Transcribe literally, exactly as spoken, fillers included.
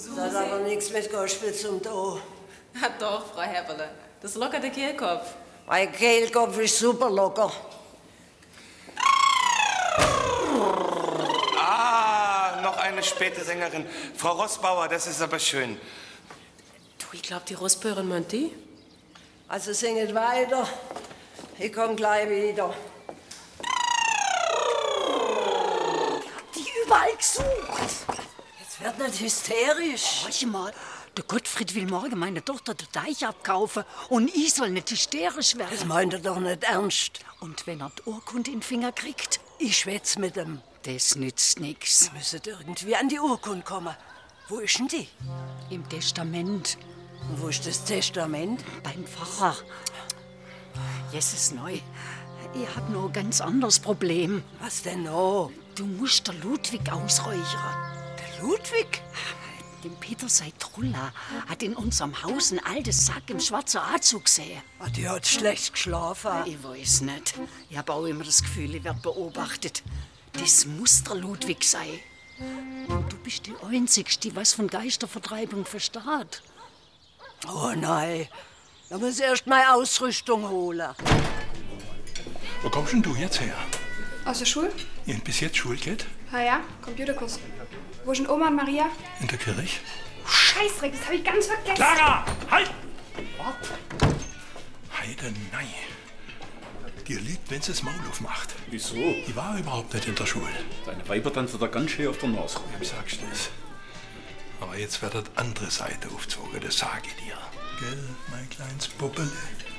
Das hat aber nichts mit Gospel zum tun. Ja doch, Frau Heberle. Das lockert der Kehlkopf. Mein Kehlkopf ist super locker. Ah, noch eine späte Sängerin. Frau Rossbauer, das ist aber schön. Du, ich glaub, die Rossbäuerin meint die. Also singet weiter. Ich komm gleich wieder. Die überall gesucht. Jetzt wird nicht hysterisch. Warte mal, der Gottfried will morgen meine Tochter den Teich abkaufen und ich soll nicht hysterisch werden. Das meint er doch nicht ernst. Und wenn er die Urkunde in den Finger kriegt? Ich schwätz mit ihm. Das nützt nix. Wir müssen irgendwie an die Urkunde kommen. Wo ist denn die? Im Testament. Und wo ist das Testament? Beim Pfarrer. Jesus neu. Ich hab noch ein ganz anderes Problem. Was denn noch? Du musst der Ludwig ausräuchern. Der Ludwig? Den Peter Seitrulla hat in unserem Haus ein altes Sack im schwarzen Anzug gesehen. Ah, die hat schlecht geschlafen. Ich weiß nicht. Ich habe auch immer das Gefühl, ich werde beobachtet. Das muss der Ludwig sein. Und du bist die Einzige, die was von Geistervertreibung versteht. Oh nein, da muss ich erst mal Ausrüstung holen. Wo kommst denn du jetzt her? Aus der Schule? Ihr habt bis jetzt Schule geht? Ah ja, Computerkurs. Wo sind Oma und Maria? In der Kirche? Scheißdreck, das habe ich ganz vergessen. Clara! Halt! Wart! Heide, nein. Dir liegt, wenn sie das Maul aufmacht. Wieso? Ich war überhaupt nicht in der Schule. Deine Weiber tanzen da ganz schön auf der Nase. Wem sagst du das? Aber jetzt wird die andere Seite aufgezogen, das sage ich dir. Gell, mein kleines Puppele?